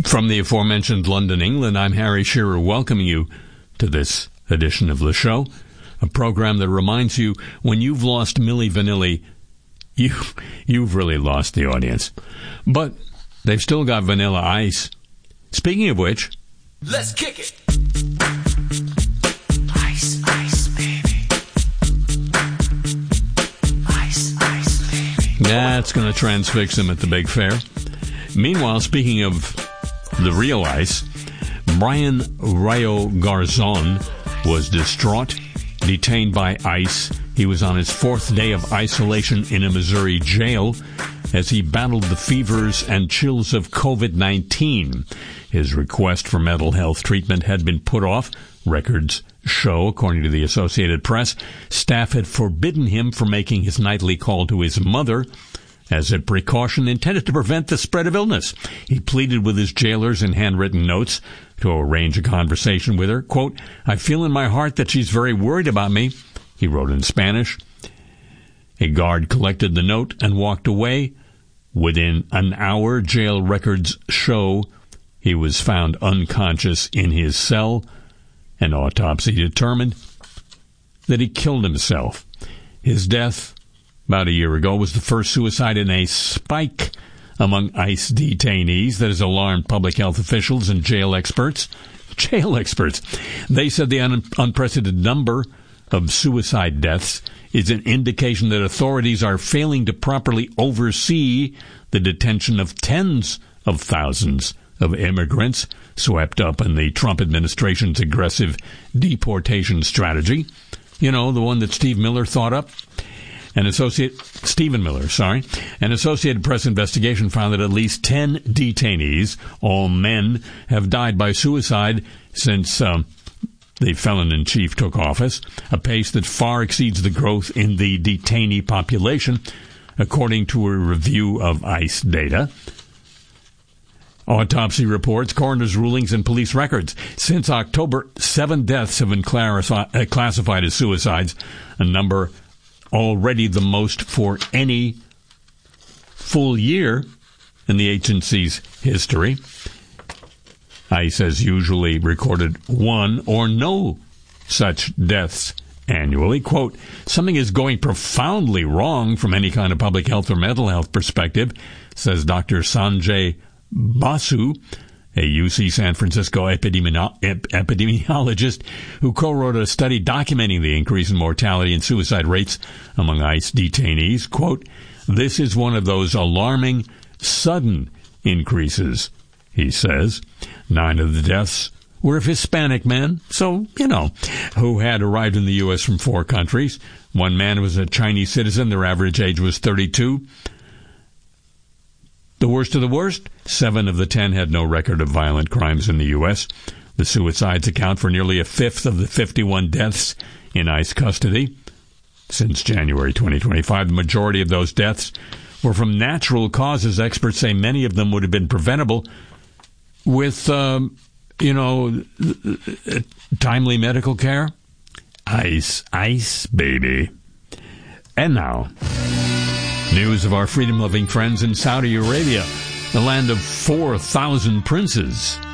From the aforementioned London, England, I'm Harry Shearer, welcoming you to this edition of the show, a program that reminds you when you've lost Milli Vanilli, you've really lost the audience. But they've still got Vanilla Ice. Speaking of which, let's kick it. Ice, ice, baby. Ice, ice, baby. That's going to transfix him at the big fair. Meanwhile, speaking of the real ice, Brian Rayo Garzon was distraught, detained by ICE. He was on his fourth day of isolation in a Missouri jail as he battled the fevers and chills of COVID-19. His request for mental health treatment had been put off. Records show, according to the Associated Press, staff had forbidden him from making his nightly call to his mother as a precaution intended to prevent the spread of illness. He pleaded with his jailers in handwritten notes to arrange a conversation with her. Quote, "I feel in my heart that she's very worried about me," he wrote in Spanish. A guard collected the note and walked away. Within an hour, jail records show he was found unconscious in his cell. An autopsy determined that he killed himself. His death, about a year ago, was the first suicide in a spike among ICE detainees that has alarmed public health officials and jail experts. Jail experts. They said the unprecedented number of suicide deaths is an indication that authorities are failing to properly oversee the detention of tens of thousands of immigrants swept up in the Trump administration's aggressive deportation strategy. You know, the one that Stephen Miller thought up. An Associated Press investigation found that at least 10 detainees, all men, have died by suicide since the felon-in-chief took office, a pace that far exceeds the growth in the detainee population, according to a review of ICE data. Autopsy reports, coroner's rulings, and police records. Since October, 7 deaths have been classified as suicides, a number already the most for any full year in the agency's history. ICE has usually recorded one or no such deaths annually. Quote, "Something is going profoundly wrong from any kind of public health or mental health perspective," says Dr. Sanjay Basu, a UC San Francisco epidemiologist who co-wrote a study documenting the increase in mortality and suicide rates among ICE detainees. Quote, "This is one of those alarming, sudden increases," he says. 9 of the deaths were of Hispanic men, who had arrived in the U.S. from 4 countries. One man was a Chinese citizen. Their average age was 32. The worst of the worst, 7 of the 10 had no record of violent crimes in the U.S. The suicides account for nearly a fifth of the 51 deaths in ICE custody since January 2025. The majority of those deaths were from natural causes. Experts say many of them would have been preventable with, timely medical care. Ice, ice, baby. And now, news of our freedom-loving friends in Saudi Arabia, the land of 4,000 princes.